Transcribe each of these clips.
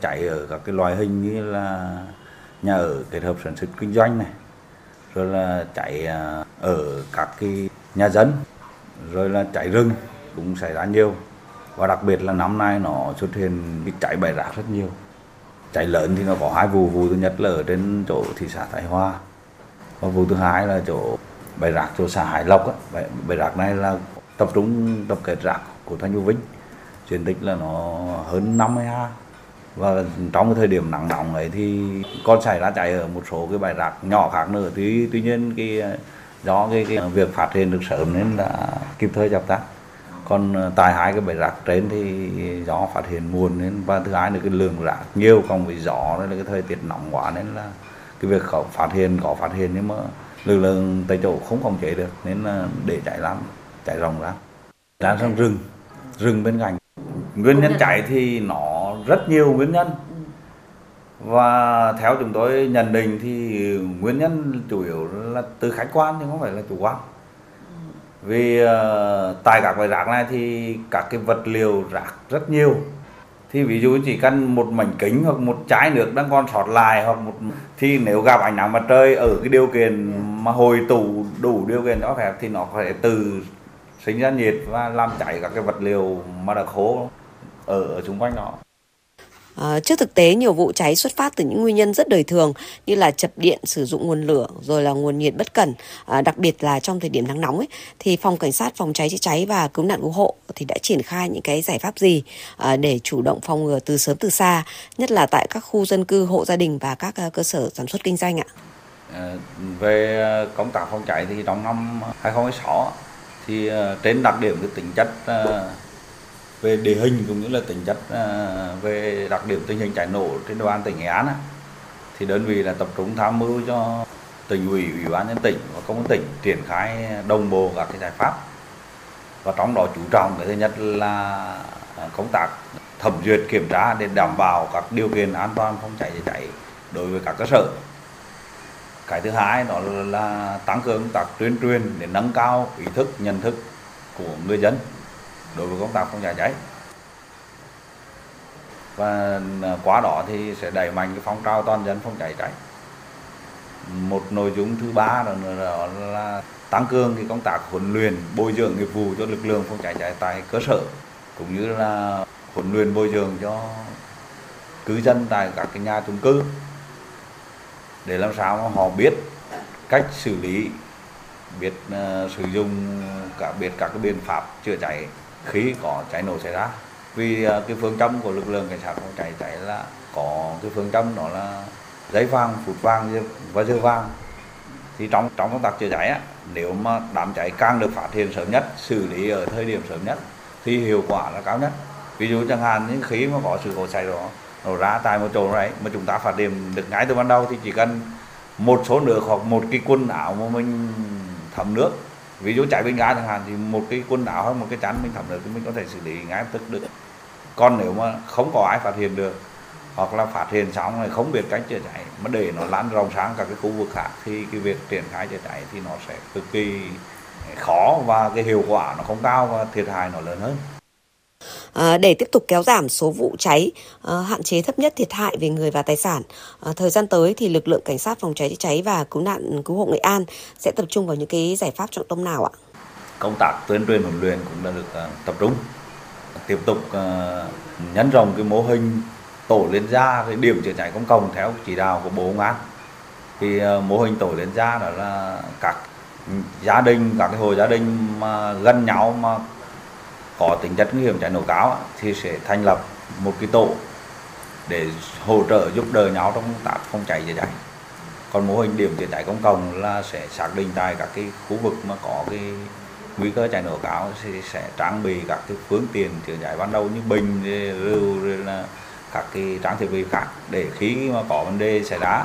cháy ở các cái loại hình như là nhà ở kết hợp sản xuất kinh doanh này, rồi là cháy ở các cái nhà dân, rồi là cháy rừng cũng xảy ra nhiều. Và đặc biệt là năm nay nó xuất hiện cái cháy bãi rác rất nhiều. Cháy lớn thì nó có hai vụ, vụ thứ nhất là ở trên chỗ thị xã Thái Hòa, và vụ thứ hai là chỗ bãi rác chỗ xã Hải Lộc á. Bãi rác này là tập kết rác của thành phố Vinh, diện tích là nó hơn 50 ha. Và trong cái thời điểm nắng nóng ấy thì còn xảy ra cháy ở một số cái bãi rác nhỏ khác nữa, tuy nhiên do cái việc phát hiện được sớm nên là kịp thời dập tắt. Còn tại hai cái bãi rác trên thì do phát hiện muộn nên, và thứ hai là cái lượng rác nhiều, cộng với gió đây là cái thời tiết nóng quá nên là cái việc có phát hiện nhưng mà lực lượng tại chỗ không khống chế được nên là để cháy rộng ra. Lan sang rừng bên cạnh. Nguyên nhân cháy thì nó rất nhiều nguyên nhân, và theo chúng tôi nhận định thì nguyên nhân chủ yếu là từ khách quan chứ không phải là chủ quan. Vì tại các bãi rác này thì các cái vật liệu rác rất nhiều, thì ví dụ chỉ cần một mảnh kính hoặc một chai nước đang còn sót lại, thì nếu gặp ánh nắng mặt trời ở cái điều kiện mà hồi tụ đủ điều kiện cho phép thì nó có thể từ sinh ra nhiệt và làm cháy các cái vật liệu mà đã khô ở xung quanh đó. Trước thực tế, nhiều vụ cháy xuất phát từ những nguyên nhân rất đời thường như là chập điện, sử dụng nguồn lửa, rồi là nguồn nhiệt bất cẩn, đặc biệt là trong thời điểm nắng nóng ấy, thì Phòng Cảnh sát Phòng cháy chữa cháy và Cứu nạn cứu hộ thì đã triển khai những cái giải pháp gì để chủ động phòng ngừa từ sớm từ xa, nhất là tại các khu dân cư, hộ gia đình và các cơ sở sản xuất kinh doanh ạ? Về công tác phòng cháy thì trong năm 2016 thì trên đặc điểm cái tính chất về địa hình cũng như là tính chất về đặc điểm tình hình cháy nổ trên địa bàn tỉnh Nghệ An thì đơn vị là tập trung tham mưu cho tỉnh ủy, ủy ban nhân tỉnh và công an tỉnh triển khai đồng bộ các cái giải pháp, và trong đó chú trọng cái thứ nhất là công tác thẩm duyệt kiểm tra để đảm bảo các điều kiện an toàn phòng cháy chữa cháy đối với các cơ sở. Cái thứ hai đó là tăng cường công tác tuyên truyền để nâng cao ý thức, nhận thức của người dân đối với công tác phòng cháy cháy, và qua đó thì sẽ đẩy mạnh cái phong trào toàn dân phòng cháy cháy. Một nội dung thứ ba đó là tăng cường cái công tác huấn luyện, bồi dưỡng nghiệp vụ cho lực lượng phòng cháy cháy tại cơ sở, cũng như là huấn luyện bồi dưỡng cho cư dân tại các cái nhà chung cư để làm sao mà họ biết cách xử lý, biết sử dụng biết các cái biện pháp chữa cháy khi có cháy nổ xảy ra. Vì cái phương châm của lực lượng cảnh sát phòng cháy cháy là có cái phương châm đó là giấy vàng, phút vàng và giờ vàng. Thì trong công tác chữa cháy nếu mà đám cháy càng được phát hiện sớm nhất, xử lý ở thời điểm sớm nhất thì hiệu quả là cao nhất. Ví dụ chẳng hạn những khi mà có sự cố cháy nổ ra tại một chỗ đấy mà chúng ta phát hiện được ngay từ ban đầu thì chỉ cần một số nước hoặc một cái quần áo mà mình thấm nước, ví dụ cháy bên ga chẳng hạn, thì một cái quần áo hoặc một cái chắn mình thấm nước thì mình có thể xử lý ngay lập tức được. Còn nếu mà không có ai phát hiện được, hoặc là phát hiện xong rồi không biết cách chữa cháy mà để nó lan rộng sang các cái khu vực khác thì cái việc triển khai chữa cháy thì nó sẽ cực kỳ khó, và cái hiệu quả nó không cao và thiệt hại nó lớn hơn. Để tiếp tục kéo giảm số vụ cháy, hạn chế thấp nhất thiệt hại về người và tài sản, thời gian tới thì lực lượng Cảnh sát Phòng cháy chữa cháy và Cứu nạn cứu hộ Nghệ An sẽ tập trung vào những cái giải pháp trọng tâm nào ạ? Công tác tuyên truyền huấn luyện cũng đã được tập trung, tiếp tục nhân rộng cái mô hình tổ liên gia cái điểm chữa cháy công cộng theo chỉ đạo của Bộ Công an. Thì mô hình tổ liên gia đó là các gia đình, các cái hộ gia đình mà gần nhau mà có tính chất nguy hiểm cháy nổ cao thì sẽ thành lập một cái tổ để hỗ trợ giúp đỡ nhau trong công tác phòng cháy chữa cháy. Còn mô hình điểm chữa cháy công cộng là sẽ xác định tại các cái khu vực mà có cái nguy cơ cháy nổ cao thì sẽ trang bị các cái phương tiện chữa cháy ban đầu như bình, rượu, rồi là các cái trang thiết bị khác, để khi mà có vấn đề xảy ra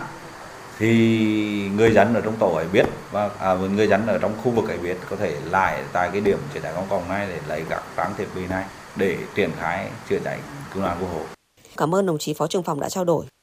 thì người dân ở trong tổ ấy biết, và người dân ở trong khu vực ấy biết có thể lại tại cái điểm chữa cháy công cộng này để lấy các trang thiết bị này để triển khai chữa cháy cứu nạn cứu hộ. Cảm ơn đồng chí Phó trưởng phòng đã trao đổi.